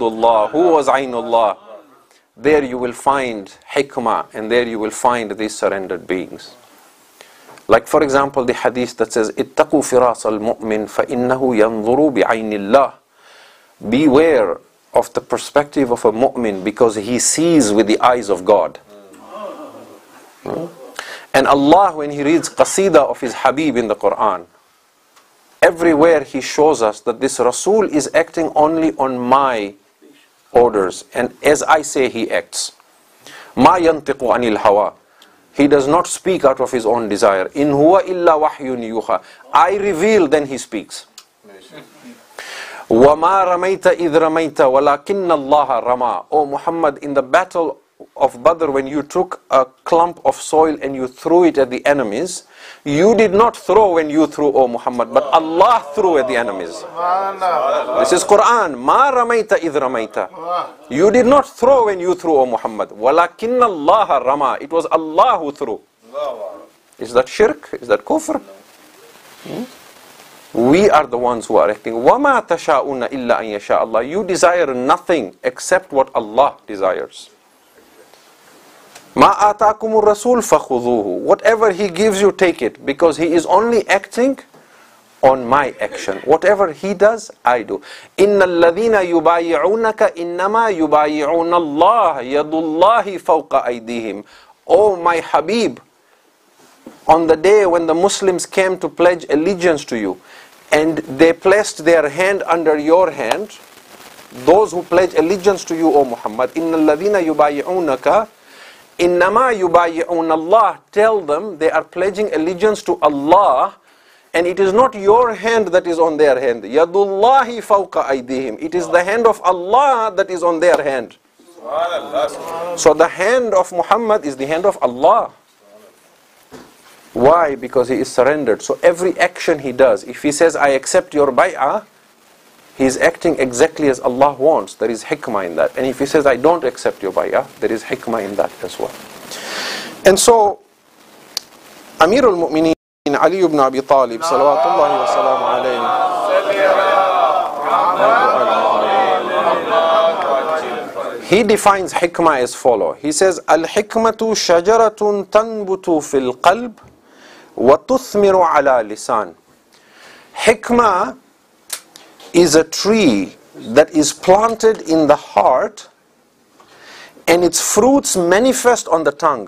Yadullah? Who was Aynullah? There you will find hikmah, and there you will find these surrendered beings. Like for example the hadith that says, اتقوا فراس المؤمن فإنه ينظر بعين الله. Beware of the perspective of a mu'min, because he sees with the eyes of God. And Allah, when He reads qasidah of His Habib in the Quran, everywhere He shows us that this Rasul is acting only on my orders, and as I say He acts. Ma yantiqu anil hawa. He does not speak out of his own desire. In huwa illa wahyun yuha. I reveal, then He speaks. وَمَا رَمَيْتَ إِذْ رَمَيْتَ وَلَكِنَّ اللَّهَ رَمَى. O Muhammad, in the battle of Badr, when you took a clump of soil and you threw it at the enemies, you did not throw when you threw, O Muhammad, but Allah threw at the enemies. This is Quran. مَا رَمَيْتَ إِذْ رَمَيْتَ. You did not throw when you threw, O Muhammad. وَلَكِنَّ اللَّهَ رَمَى. It was Allah who threw. Is that shirk? Is that kufr? We are the ones who are acting. وَمَا تَشَاءُونَ إِلَّا أَن يَشَاءَ اللَّهُ. You desire nothing except what Allah desires. مَا آتَاكُمُ الرَّسُولُ فَخُذُوهُ. Whatever He gives you, take it, because He is only acting on my action. Whatever He does, I do. إِنَّ الَّذِينَ يُبَايِعُونَكَ إِنَّمَا يُبَايِعُونَ اللَّهَ يَدُ اللَّهِ فَوْقَ أَيْدِيهِمْ. O my Habib, on the day when the Muslims came to pledge allegiance to you, and they placed their hand under your hand, those who pledge allegiance to you, O Muhammad, إِنَّ الَّذِينَ يُبَايِعُونَكَ إِنَّمَا يُبَايِعُونَ اللَّهِ. Tell them they are pledging allegiance to Allah, and it is not your hand that is on their hand. يَدُ اللَّهِ فَوْقَ أَيْدِيهِمْ. It is the hand of Allah that is on their hand. So the hand of Muhammad is the hand of Allah. Why? Because he is surrendered. So every action he does, if he says, I accept your bay'ah, he is acting exactly as Allah wants. There is hikmah in that. And if he says, I don't accept your bay'ah, there is hikmah in that as well. And so, Amir al-Mu'mineen Ali ibn Abi Talib, salawatullahi wa salamu alayhi, he defines hikmah as follows. He says, Al-hikmatu shajaratun tanbutu fil qalb wa tuthmiru ala lisan. Hikmah is a tree that is planted in the heart, and its fruits manifest on the tongue.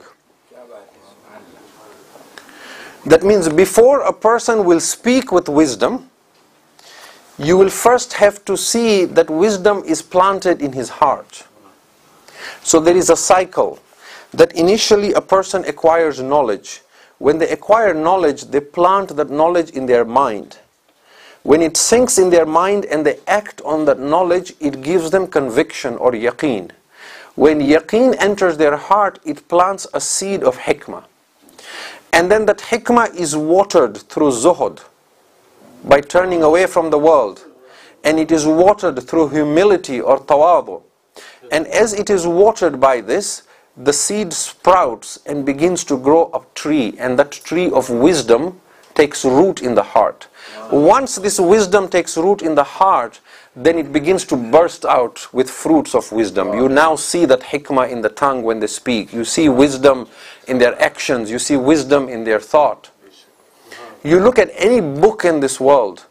That means before a person will speak with wisdom, you will first have to see that wisdom is planted in his heart. So there is a cycle that initially a person acquires knowledge. When they acquire knowledge, they plant that knowledge in their mind. When it sinks in their mind and they act on that knowledge, it gives them conviction or yaqeen. When yaqeen enters their heart, it plants a seed of hikmah. And then that hikmah is watered through zuhud, by turning away from the world. And it is watered through humility or tawadu. And as it is watered by this, the seed sprouts and begins to grow a tree. And that tree of wisdom takes root in the heart. Once this wisdom takes root in the heart, then it begins to burst out with fruits of wisdom. You now see that hikmah in the tongue when they speak. You see wisdom in their actions. You see wisdom in their thought. You look at any book in this world,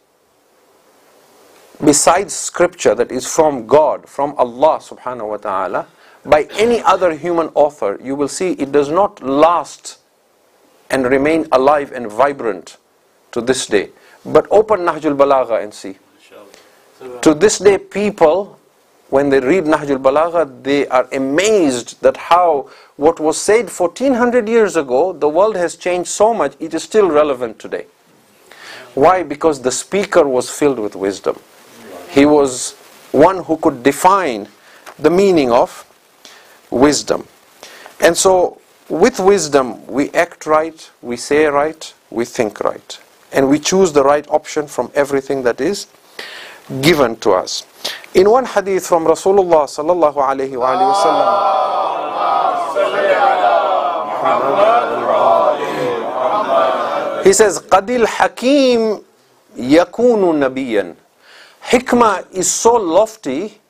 besides scripture that is from God, from Allah subhanahu wa ta'ala, by any other human author, you will see it does not last and remain alive and vibrant to this day. But open Nahjul Balagha and see. To this day, people, when they read Nahjul Balagha, they are amazed that how what was said 1400 years ago, the world has changed so much, it is still relevant today. Why? Because the speaker was filled with wisdom. He was one who could define the meaning of wisdom. And so, with wisdom, we act right, we say right, we think right. And we choose the right option from everything that is given to us. In one hadith from Rasulullah sallallahu alayhi wa sallam, he says, Qadil Hakim yakunu nabiyan. Hikmah is so lofty